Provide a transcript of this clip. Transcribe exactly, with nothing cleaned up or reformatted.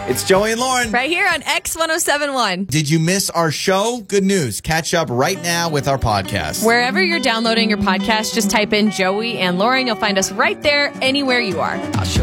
It's Joey and Lauren. Right here on X one oh seven point one. Did you miss our show? Good news. Catch up right now with our podcast. Wherever you're downloading your podcast, just type in Joey and Lauren. You'll find us right there anywhere you are. I'll show